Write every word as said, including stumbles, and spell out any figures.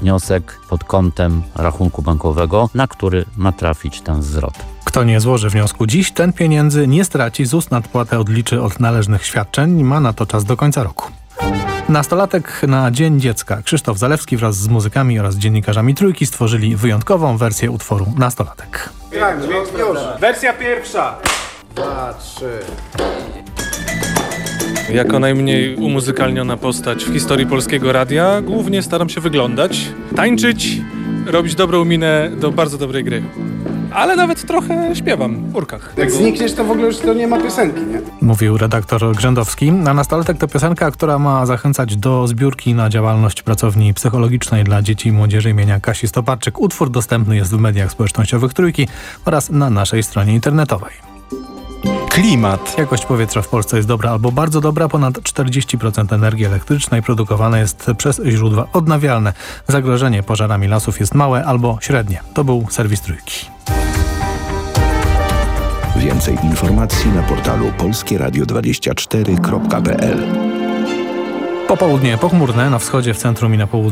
wniosek pod kątem rachunku bankowego, na który ma trafić ten zwrot. Kto nie złoży wniosku dziś, ten pieniędzy nie straci, ZUS nadpłatę odliczy od należnych świadczeń i ma na to czas do końca roku. Nastolatek na Dzień Dziecka. Krzysztof Zalewski wraz z muzykami oraz dziennikarzami Trójki stworzyli wyjątkową wersję utworu Nastolatek. Tak, już. Wersja pierwsza. Dwa, trzy. Jako najmniej umuzykalniona postać w historii polskiego radia głównie staram się wyglądać, tańczyć, robić dobrą minę do bardzo dobrej gry. Ale nawet trochę śpiewam w urkach. Jak znikniesz, to w ogóle już to nie ma piosenki, nie? Mówił redaktor Grzędowski. A Nastolatek to piosenka, która ma zachęcać do zbiórki na działalność pracowni psychologicznej dla dzieci i młodzieży imienia Kasi Stoparczyk. Utwór dostępny jest w mediach społecznościowych Trójki oraz na naszej stronie internetowej. Klimat. Jakość powietrza w Polsce jest dobra albo bardzo dobra. Ponad czterdzieści procent energii elektrycznej produkowane jest przez źródła odnawialne. Zagrożenie pożarami lasów jest małe albo średnie. To był serwis Trójki. Więcej informacji na portalu polskie radio dwadzieścia cztery kropka p l. Popołudnie pochmurne na wschodzie, w centrum i na południu.